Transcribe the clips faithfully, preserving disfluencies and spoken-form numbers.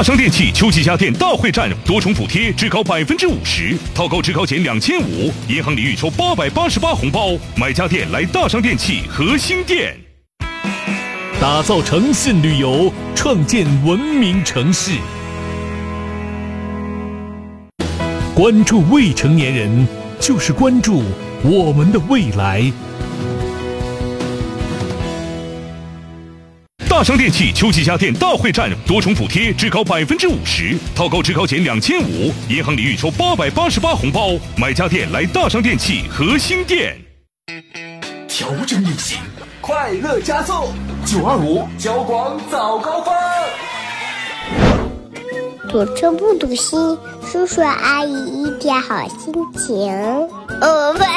大商电器秋季家电大会战，多重补贴，至高百分之五十，套购至高减两千五，银行里预抽八百八十八红包。买家电来大商电器核心店。 打造诚信旅游，创建文明城市。关注未成年人，就是关注我们的未来。 大商电器秋季家电大会战，多重补贴，至高百分之五十，套购至高减两千五，银行里预抽八百八十八红包。买家电来大商电器核心店。 调整旅行，快乐加速，九二五交广早高峰。 堵车不堵心，叔叔阿姨一点好心情。哦不。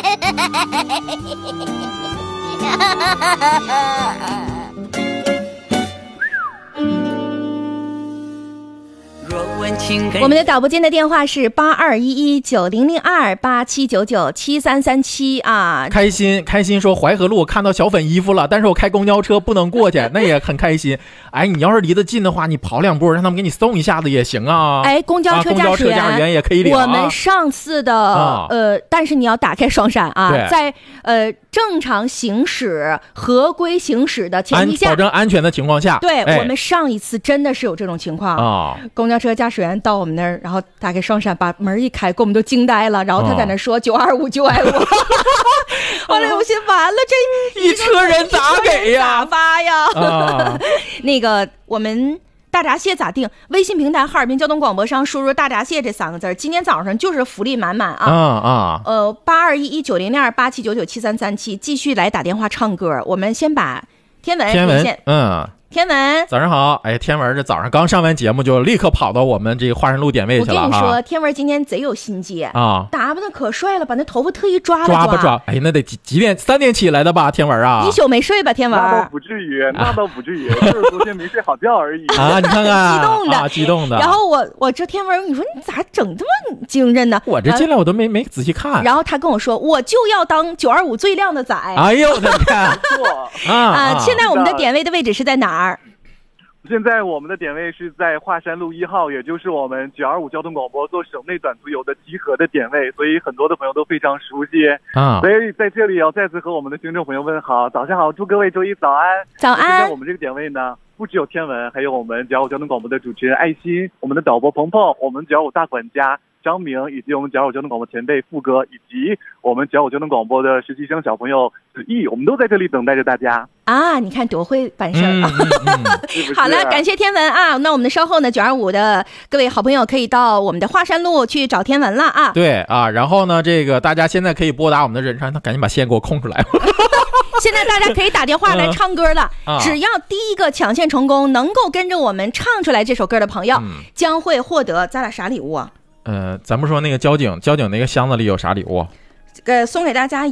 我们的导播间的电话是八二一一九零零二八七九九七三三七啊。 开心开心说淮河路我看到小粉衣服了，但是我开公交车不能过去，那也很开心。哎，你要是离得近的话，你跑两步让他们给你送一下子也行啊。 哎，公交车驾驶员、 啊、员也可以领、啊。 我们上次的、啊、呃，但是你要打开双闪啊，在呃正常行驶、合规行驶的前提下， 保证安全的情况下， 对、 哎、 我们上一次真的是有这种情况啊。 公交车驾驶员到我们那儿，然后打开双闪，把门一开，给我们都惊呆了。然后他在那说九二五九二五，后来我心完了，这一车人咋给呀？ 咋发呀？ 啊、 那个我们大闸蟹咋定？微信平台哈尔滨交通广播上输入大闸蟹这三个字，今天早上就是福利满满啊！ 啊啊！ 呃，八二一一九零零二八七九九七三三七，继续来打电话唱歌。我们先把天文天文嗯。 天文早上好，哎，天文这早上刚上完节目就立刻跑到我们这个华山路点位去了。 我跟你说，天文今天贼有心机啊， 打扮的可帅了，把那头发特意抓了抓。抓不抓？哎，那得几几点？三点起来的吧？天文啊， 一宿没睡吧？天文那倒不至于，那倒不至于，啊、就是昨天没睡好觉而已啊！你看看， 激动的， 啊、激动的。 然后我我这天文，你说你咋整这么精神呢？ 我这进来我都没、啊、没仔细看。 然后他跟我说，我就要当九二五最靓的仔。 哎呦我的天啊啊！现在我们的点位的位置是在哪儿？ 现在我们的点位是在华山路一号，也就是我们九二五交通广播做省内短途游的集合的点位，所以很多的朋友都非常熟悉啊。 所以在这里要再次和我们的听众朋友问好，早上好，祝各位周一早安。 早安。 现在我们这个点位呢，不只有天文，还有我们九二五交通广播的主持人艾欣，我们的导播鹏鹏，我们九二五大管家张明，以及我们九二五交通广播前辈富哥，以及我们九二五交通广播的实习生小朋友子毅，我们都在这里等待着大家啊！你看多会办事儿啊！ 嗯嗯是是好了，感谢天文啊！那我们稍后呢，九二五的各位好朋友可以到我们的华山路去找天文了啊！ 对啊，然后呢，这个大家现在可以拨打我们的人，让他赶紧把线给我空出来。 现在大家可以打电话来唱歌了， 嗯啊、 只要第一个抢线成功，能够跟着我们唱出来这首歌的朋友， 嗯、 将会获得咱俩啥礼物啊？ 呃，咱不说那个交警，交警那个箱子里有啥礼物？ 呃，送给大家